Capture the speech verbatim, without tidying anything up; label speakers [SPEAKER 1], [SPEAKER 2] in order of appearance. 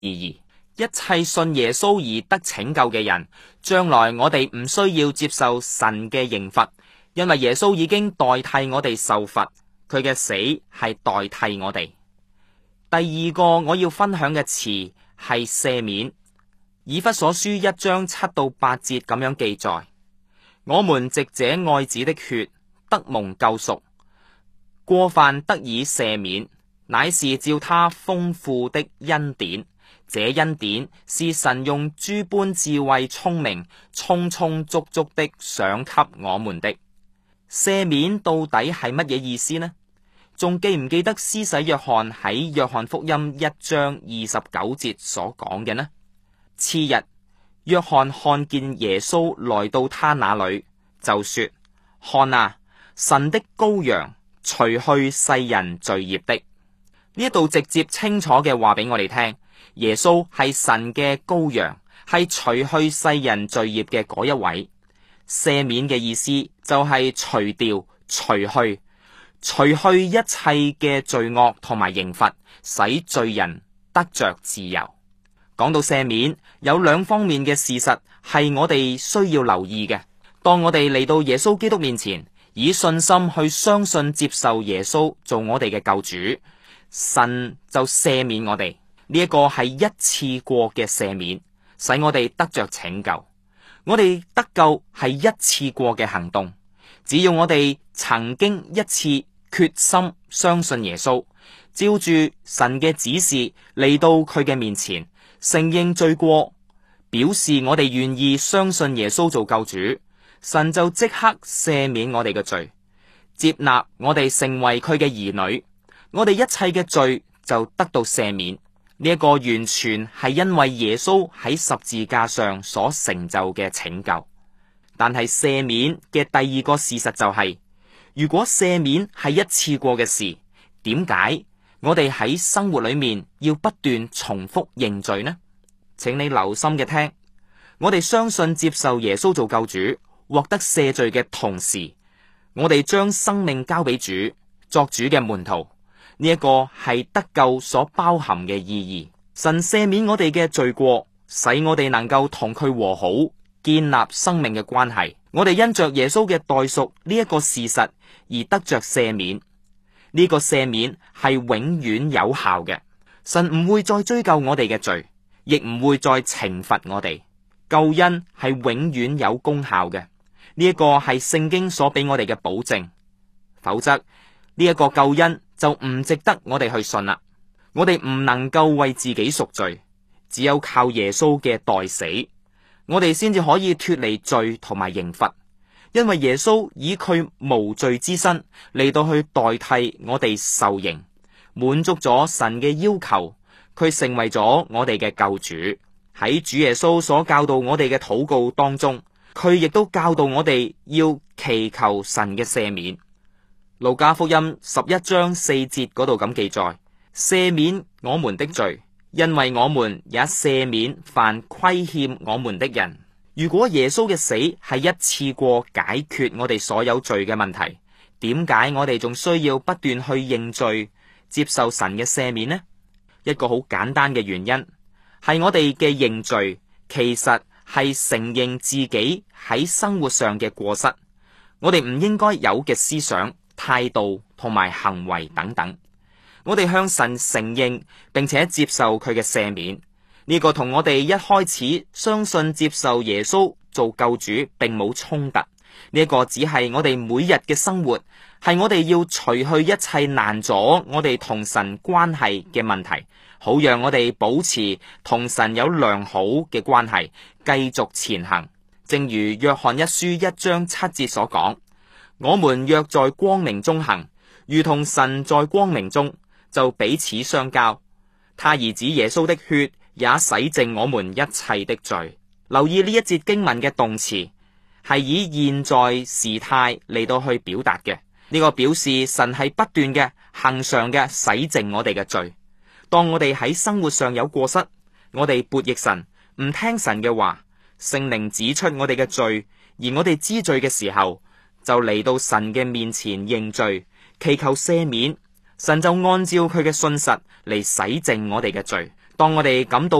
[SPEAKER 1] 意義。一切信耶穌而得拯救嘅人，將來我哋唔需要接受神嘅刑罰，因為耶穌已經代替我哋受罰，佢嘅死係代替我哋。第二個我要分享嘅詞係赦免。以弗所書一章七到八節咁樣記載：我們藉這愛子的血得蒙救贖，過犯得以赦免，乃是照他豐富的恩典。這恩典是神用諸般智慧聰明充充足足的賞給我們的。赦免到底係乜嘢意思呢？仲記唔記得施洗約翰喺約翰福音一章二十九節所講嘅呢？次日，約翰看見耶穌來到他那裏，就說：看啊，神的羔羊，除去世人罪孽的。呢一度直接清楚嘅話俾我哋聽，耶穌係神嘅羔羊，係除去世人罪孽嘅嗰一位。赦免嘅意思就係除掉、除去、除去一切嘅罪惡同埋刑罰，使罪人得着自由。講到赦免，有兩方面嘅事實係我哋需要留意嘅。當我哋嚟到耶穌基督面前，以信心去相信接受耶穌做我哋嘅救主，神就赦免我哋。呢一個係一次過嘅赦免，使我哋得着拯救。我哋得救係一次過嘅行動，只要我哋曾經一次決心相信耶穌，照住神嘅指示嚟到佢嘅面前，承認罪過，表示我哋願意相信耶穌做救主，神就即刻赦免我哋嘅罪，接納我哋成為佢嘅兒女，我哋一切嘅罪就得到赦免。呢一個完全係因為耶穌喺十字架上所成就嘅拯救。但係赦免嘅第二個事實就係，如果赦免係一次過嘅事，點解我哋喺生活裏面要不斷重複認罪呢？請你留心嘅聽，我哋相信接受耶穌做救主，獲得赦罪嘅同時，我哋將生命交俾主，作主嘅門徒。呢一個係得救所包含嘅意義。神赦免我哋嘅罪過，使我哋能夠同佢和好，建立生命嘅關係。我哋因着耶穌嘅代贖呢一個事實而得着赦免。呢個赦免係永遠有效嘅，神唔會再追究我哋嘅罪，亦唔會再懲罰我哋。救恩係永遠有功效嘅。呢一個係聖經所俾我哋嘅保證，否則呢一個救恩就唔值得我哋去信啦。我哋唔能夠為自己贖罪，只有靠耶穌嘅代死，我哋先至可以脫離罪同埋刑罰。因為耶穌以佢無罪之身嚟到去代替我哋受刑，滿足咗神嘅要求，佢成為咗我哋嘅救主。喺主耶穌所教導我哋嘅禱告當中，佢亦都教導我哋要祈求神嘅赦免。路加福音十一章四節嗰度咁記載：赦免我們的罪，因為我們也赦免凡虧欠我們的人。如果耶穌嘅死係一次過解決我哋所有罪嘅問題，點解我哋仲需要不斷去認罪，接受神嘅赦免呢？一個好簡單嘅原因係我哋嘅認罪其實係承認自己喺生活上嘅過失，我哋唔應該有嘅思想、態度同埋行為等等，我哋向神承認並且接受佢嘅赦免。呢個同我哋一開始相信接受耶穌做救主並冇衝突。呢一個只係我哋每日嘅生活，係我哋要除去一切難阻我哋同神關係嘅問題，好讓我哋保持同神有良好嘅關係，繼續前行。正如約翰一書一章七節所講：我們若在光明中行，如同神在光明中，就彼此相交。他兒子耶穌的血也洗淨我們一切的罪。留意呢一節經文嘅動詞係以現在時態嚟到去表達嘅，呢個表示神係不斷嘅恆常嘅洗淨我哋嘅罪。當我哋喺生活上有過失，我哋悖逆神，唔聽神嘅話，聖靈指出我哋嘅罪，而我哋知罪嘅時候，就嚟到神嘅面前認罪，祈求赦免。神就按照佢嘅信實嚟洗淨我哋嘅罪。 當我哋感到